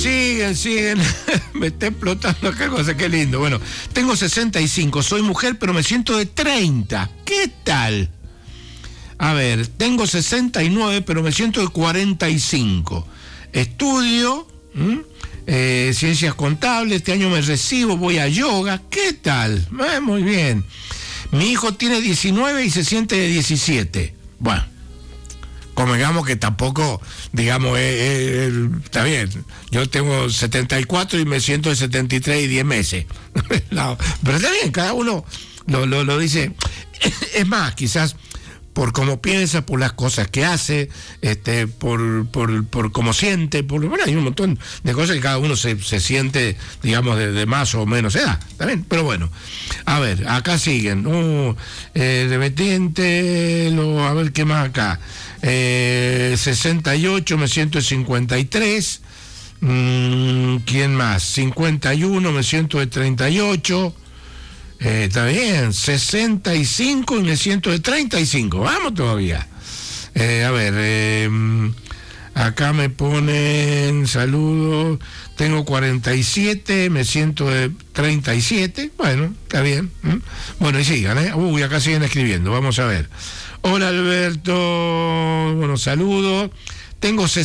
siguen. Me está explotando acá cosa, qué lindo. Bueno, tengo 65, soy mujer, pero me siento de 30. ¿Qué tal? A ver, tengo 69, pero me siento de 45. Estudio ciencias contables, este año me recibo, voy a yoga. ¿Qué tal? Muy bien. Mi hijo tiene 19 y se siente de 17. Bueno, convengamos que tampoco, digamos, está bien. Yo tengo 74 y me siento de 73 y 10 meses. No, pero está bien, cada uno lo dice. Es más, quizás por cómo piensa, por las cosas que hace, por cómo siente, bueno, hay un montón de cosas que cada uno se siente, digamos, de más o menos edad, ¿está bien? Pero bueno, a ver, acá siguen, de Betente, a ver qué más acá, 68, me siento de 53, ¿quién más? 51, me siento de 38, está bien, 65 y me siento de 35, vamos todavía. A ver, acá me ponen saludos, tengo 47, me siento de 37, bueno, está bien. Bueno, y sigan, acá siguen escribiendo, vamos a ver. Hola Alberto, bueno, saludos, tengo